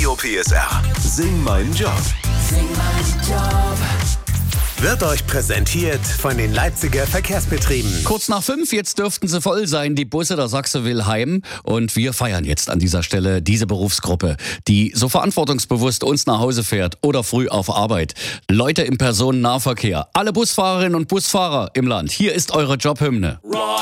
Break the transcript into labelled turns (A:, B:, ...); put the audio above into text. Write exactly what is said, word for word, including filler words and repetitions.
A: Radio P S R. Sing meinen Job.
B: Sing meinen Job.
A: Wird euch präsentiert von den Leipziger Verkehrsbetrieben.
C: Kurz nach fünf, jetzt dürften sie voll sein, die Busse der Sachse will heim. Und wir feiern jetzt an dieser Stelle diese Berufsgruppe, die so verantwortungsbewusst uns nach Hause fährt oder früh auf Arbeit. Leute im Personennahverkehr, alle Busfahrerinnen und Busfahrer im Land, hier ist eure Jobhymne.